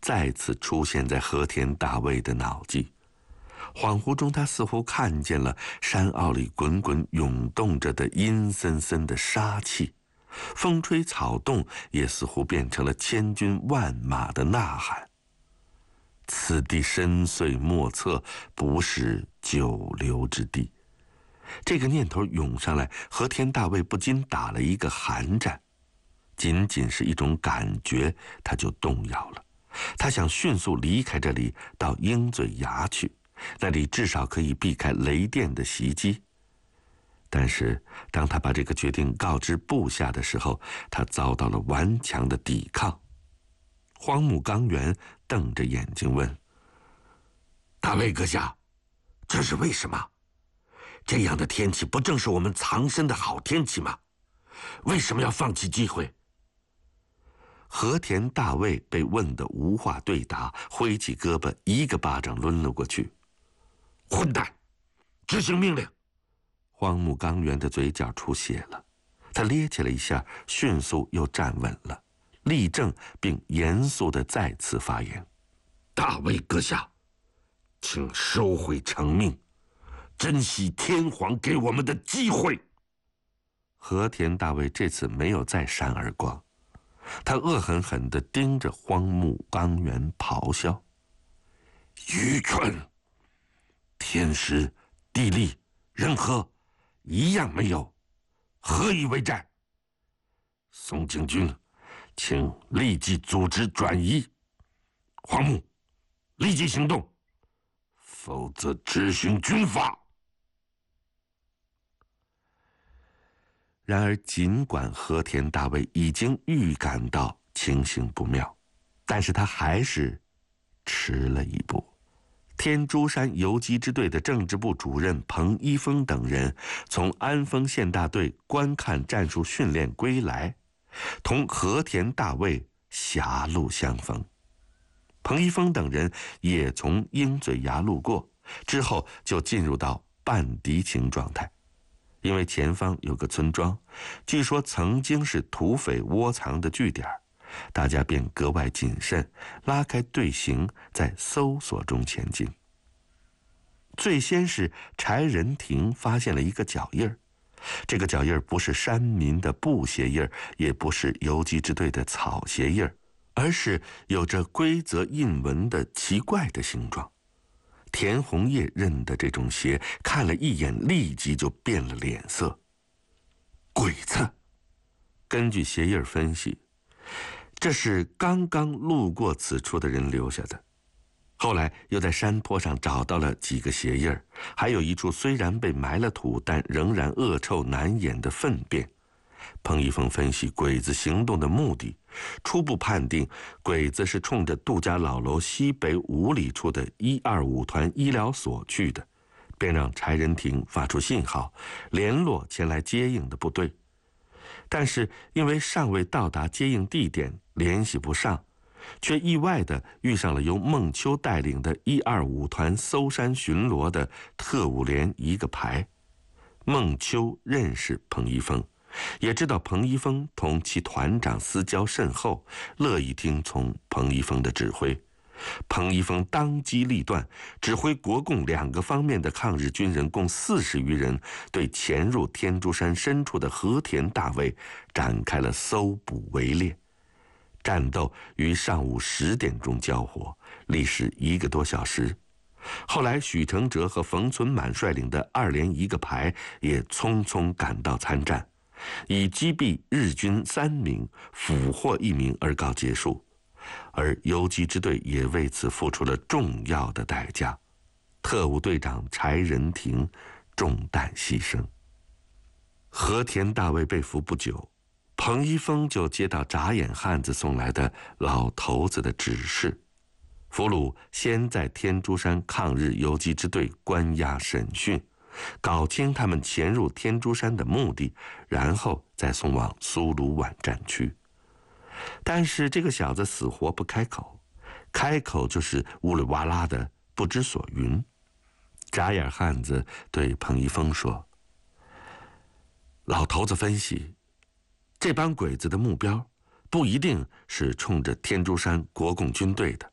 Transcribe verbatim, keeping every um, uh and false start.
再次出现在和田大卫的脑际。恍惚中，他似乎看见了山坳里滚滚涌动着的阴森森的杀气，风吹草动也似乎变成了千军万马的呐喊。此地深邃莫测，不是久留之地。这个念头涌上来，和田大卫不禁打了一个寒战。仅仅是一种感觉，他就动摇了。他想迅速离开这里，到鹰嘴崖去，那里至少可以避开雷电的袭击。但是当他把这个决定告知部下的时候，他遭到了顽强的抵抗。荒木刚元瞪着眼睛问：“ 大卫阁下，这是为什么？这样的天气不正是我们藏身的好天气吗？为什么要放弃机会？” 和田大卫被问得无话对答，挥起胳膊一个巴掌抡了过去。 “混蛋，执行命令！” 荒木刚元的嘴角出血了，他趔趄了一下，迅速又站稳了，立正并严肃地再次发言：“ 大卫阁下，请收回成命，珍惜天皇给我们的机会。” 和田大卫这次没有再扇耳光，他恶狠狠地盯着荒木刚元咆哮：“ 愚蠢！天时、地利、人和，一样没有，何以为战？宋景军，请立即组织转移。荒木，立即行动，否则执行军法。” 然而，尽管和田大卫已经预感到情形不妙，但是他还是迟了一步。天珠山游击支队的政治部主任彭一峰等人从安丰县大队观看战术训练归来，同和田大卫狭路相逢。彭一峰等人也从鹰嘴崖路过，之后就进入到半敌情状态。因为前方有个村庄，据说曾经是土匪窝藏的据点，大家便格外谨慎，拉开队形，在搜索中前进。最先是柴仁亭发现了一个脚印儿，这个脚印儿不是山民的布鞋印儿，也不是游击支队的草鞋印儿，而是有着规则印纹的奇怪的形状。田红叶认得这种鞋，看了一眼，立即就变了脸色。鬼子！根据鞋印分析，这是刚刚路过此处的人留下的。后来又在山坡上找到了几个鞋印，还有一处虽然被埋了土，但仍然恶臭难掩的粪便。彭一峰分析鬼子行动的目的，初步判定鬼子是冲着杜家老楼西北五里处的一二五团医疗所去的，便让柴仁亭发出信号，联络前来接应的部队。但是因为尚未到达接应地点，联系不上，却意外地遇上了由孟秋带领的一二五团搜山巡逻的特务连一个排。孟秋认识彭一峰，也知道彭一峰同其团长私交甚厚，乐意听从彭一峰的指挥。彭一峰当机立断，指挥国共两个方面的抗日军人共四十余人，对潜入天竺山深处的和田大卫展开了搜捕围猎。战斗于上午十点钟交火，历时一个多小时。后来许承哲和冯存满率领的二连一个排也匆匆赶到参战，以击毙日军三名、俘获一名而告结束。而游击支队也为此付出了重要的代价，特务队长柴仁亭中弹牺牲。和田大卫被俘不久，彭一峰就接到眨眼汉子送来的老头子的指示，俘虏先在天竺山抗日游击支队关押审讯，搞清他们潜入天竺山的目的，然后再送往苏鲁皖战区。但是这个小子死活不开口，开口就是呜里哇啦的不知所云。眨眼汉子对彭一峰说：“老头子分析，这帮鬼子的目标不一定是冲着天竺山国共军队的，